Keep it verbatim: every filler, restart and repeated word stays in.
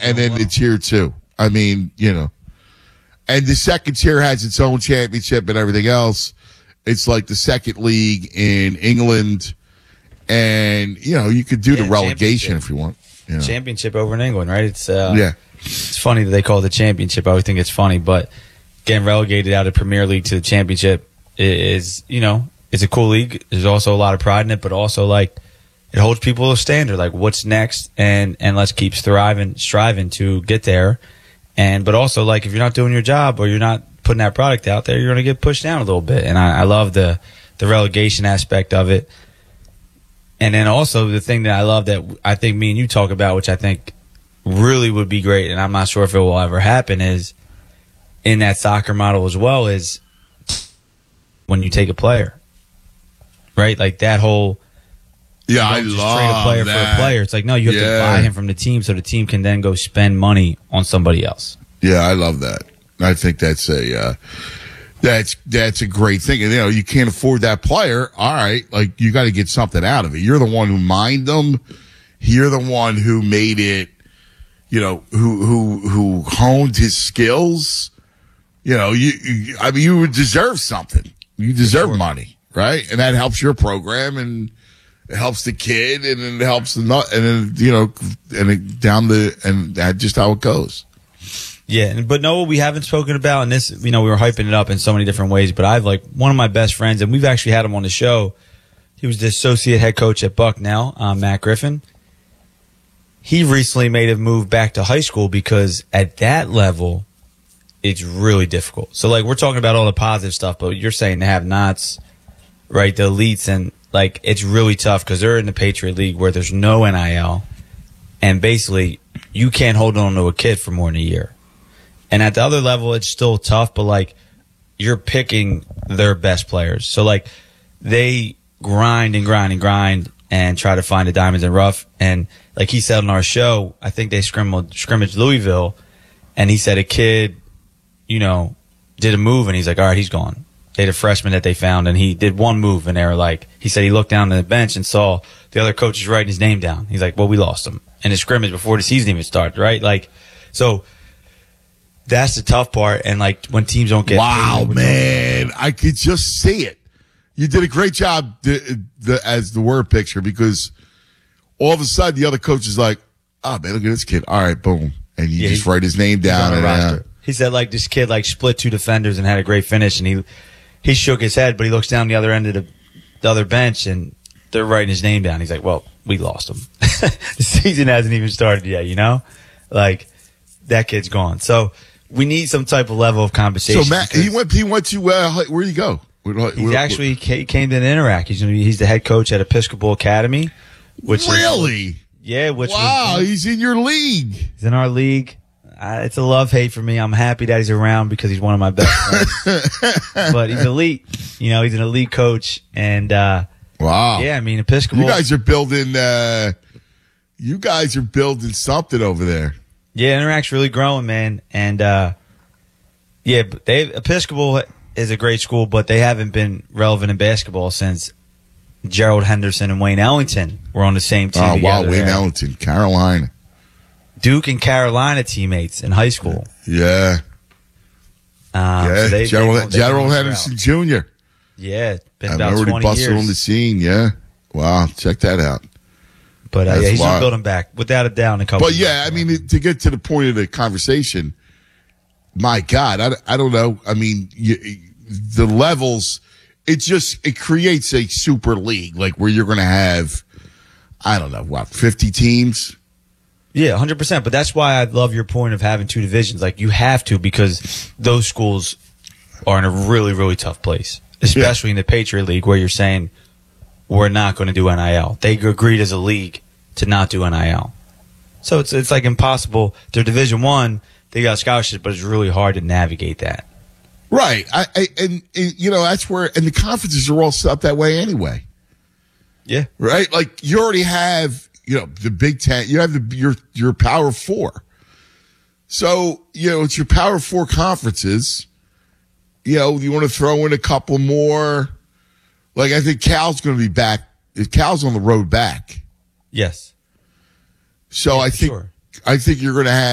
and then the tier two. I mean, you know, and the second tier has its own championship and everything else. It's like the second league in England, and you know, you could do yeah, the relegation if you want. You know. Championship over in England, right? It's uh, yeah. It's funny that they call it the championship. I always think it's funny, but getting relegated out of Premier League to the championship is, you know, it's a cool league. There's also a lot of pride in it, but also like it holds people to a standard. Like what's next, and and let's keep thriving, striving to get there. And but also like if you're not doing your job or you're not putting that product out there, you're going to get pushed down a little bit. And I, I love the the relegation aspect of it. And then also the thing that I love that I think me and you talk about, which I think really would be great, and I'm not sure if it will ever happen, is in that soccer model as well, is when you take a player, right? Like that whole yeah, I just love trade a player that. for a player. It's like no, you have yeah. to buy him from the team so the team can then go spend money on somebody else. Yeah, I love that. I think that's a uh, that's that's a great thing. And you know, you can't afford that player. All right, like you got to get something out of it. You're the one who mined them. You're the one who made it. You know, who who who honed his skills. You know, you, you I mean, you would deserve something. You deserve sure. money, right? And that helps your program, and it helps the kid, and it helps the nut, and then you know, and it, down the and that's just how it goes. Yeah, but no, we haven't spoken about, and this, you know, we were hyping it up in so many different ways. But I've like one of my best friends, and we've actually had him on the show. He was the associate head coach at Bucknell, um, Matt Griffin. He recently made a move back to high school because at that level, it's really difficult. So, like, we're talking about all the positive stuff, but you're saying the have-nots, right, the elites, and, like, it's really tough because they're in the Patriot League where there's no N I L, and basically you can't hold on to a kid for more than a year. And at the other level, it's still tough, but, like, you're picking their best players. So, like, they grind and grind and grind and try to find the diamonds in rough. And like he said on our show, I think they scrimmaged, scrimmaged Louisville, and he said a kid, you know, did a move, and he's like, all right, he's gone. They had a freshman that they found, and he did one move, and they were like, he said he looked down the bench and saw the other coaches writing his name down. He's like, well, we lost him. And the scrimmage before the season even started, right? Like, so that's the tough part. And like when teams don't get wow, paid, man, I could just see it. You did a great job the, the, as the word picture, because all of a sudden the other coach is like, oh, man, look at this kid. All right, boom. And you yeah, just he, write his name down. And, uh, he said, like, this kid, like, split two defenders and had a great finish. And he he shook his head, but he looks down the other end of the, the other bench, and they're writing his name down. He's like, well, we lost him. The season hasn't even started yet, you know? Like, that kid's gone. So we need some type of level of compensation. So, Matt, he went, he went to, uh, where'd he go? He actually came to the Interact. He's gonna be, he's the head coach at Episcopal Academy. Which really? Is, yeah. Which wow, was, he's in your league. He's in our league. Uh, it's a love-hate for me. I'm happy that he's around because he's one of my best friends. But he's elite. You know, he's an elite coach. And, uh, wow. Yeah, I mean, Episcopal. You guys are building, uh, you guys are building something over there. Yeah, Interact's really growing, man. And, uh, yeah, they, Episcopal is a great school, but they haven't been relevant in basketball since Gerald Henderson and Wayne Ellington were on the same team. Oh, wow, Wayne there. Ellington, Carolina. Duke and Carolina teammates in high school. Yeah. Um, yeah, so they, Gerald, they, Gerald Henderson Junior Yeah, been I've about already twenty busted years. on the scene, yeah. Wow, check that out. But uh, yeah, he's going to build him back, without a doubt, in a couple But yeah, I mean, to get to the point of the conversation, my God, I, I don't know. I mean, you, the levels, it just, it creates a super league, like where you're going to have, I don't know, what, fifty teams? Yeah, one hundred percent. But that's why I love your point of having two divisions. Like, you have to, because those schools are in a really, really tough place, especially yeah. in the Patriot League, where you're saying, we're not going to do N I L. They agreed as a league to not do N I L. So it's it's like impossible. They're Division One. They got scholarships, but it's really hard to navigate that. Right. I, I and, and you know, that's where, and the conferences are all set up that way anyway. Yeah. Right. Like you already have, you know, the Big Ten. You have the your your Power Four. So you know it's your Power Four conferences. You know, you want to throw in a couple more. Like I think Cal's going to be back. Cal's on the road back. Yes. So yeah, I think sure. I think you're going to have.